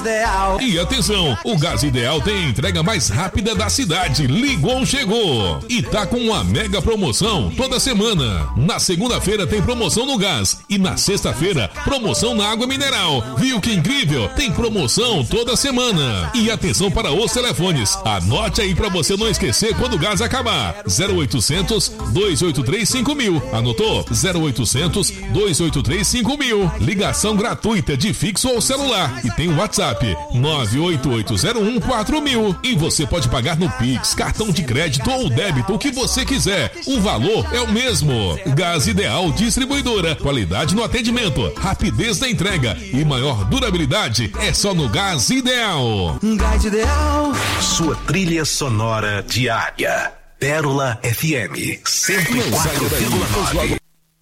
E atenção, o Gás Ideal tem a entrega mais rápida da cidade. Ligou, chegou. E tá com uma mega promoção toda semana. Na segunda-feira tem promoção no gás e na sexta-feira promoção na água mineral. Viu que incrível? Tem promoção toda semana. E atenção para os telefones. Anote aí para você não esquecer quando o gás acabar. 0800 283 5000. Anotou? 0800 283 5000. Ligação gratuita de fixo ou celular. E tem o WhatsApp 988014000. E você pode pagar no Pix, cartão de crédito ou débito, o que você quiser. O valor é o mesmo. Gás Ideal Distribuidora. Qualidade no atendimento, rapidez na entrega e maior durabilidade é só no Gás Ideal. Gás Ideal. Sua trilha sonora diária. Pérola FM 104,9.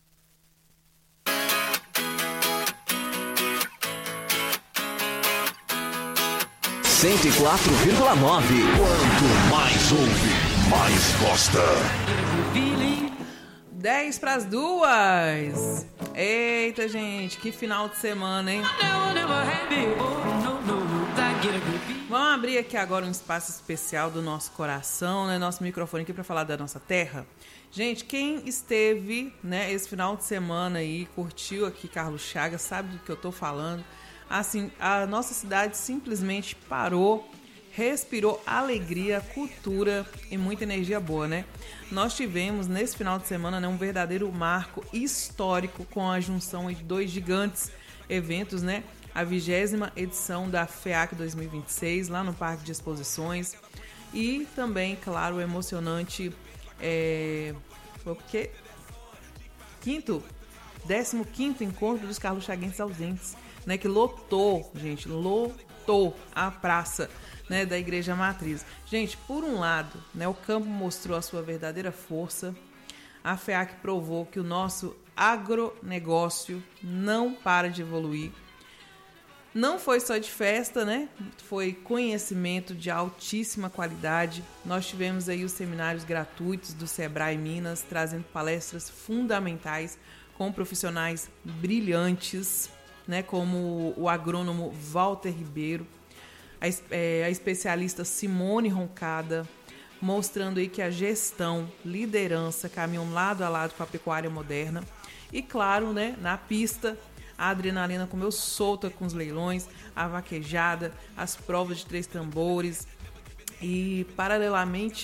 Cento e 4,9. Quanto mais ouve, mais gosta. 1:50. Eita, gente, que final de semana, hein? Vamos abrir aqui agora um espaço especial do nosso coração, né? Nosso microfone aqui para falar da nossa terra. Gente, quem esteve, né, esse final de semana aí, curtiu aqui Carlos Chagas, sabe do que eu tô falando. Assim, a nossa cidade simplesmente parou, respirou alegria, cultura e muita energia boa, né? Nós tivemos nesse final de semana, né, um verdadeiro marco histórico com a junção de dois gigantes eventos, né? A 20ª edição da FEAC 2026, lá no Parque de Exposições. E também, claro, o emocionante 15º Encontro dos Carlos Chaguenses Ausentes, né, que lotou a praça, né, da Igreja Matriz. Gente, por um lado, né, o campo mostrou a sua verdadeira força, a FEAC provou que o nosso agronegócio não para de evoluir. Não foi só de festa, né? Foi conhecimento de altíssima qualidade. Nós tivemos aí os seminários gratuitos do Sebrae Minas, trazendo palestras fundamentais com profissionais brilhantes, né, como o agrônomo Walter Ribeiro, a especialista Simone Roncada, mostrando aí que a gestão, liderança caminham lado a lado com a pecuária moderna. E claro, né, na pista, a adrenalina comeu solta com os leilões, a vaquejada, as provas de 3 tambores. E paralelamente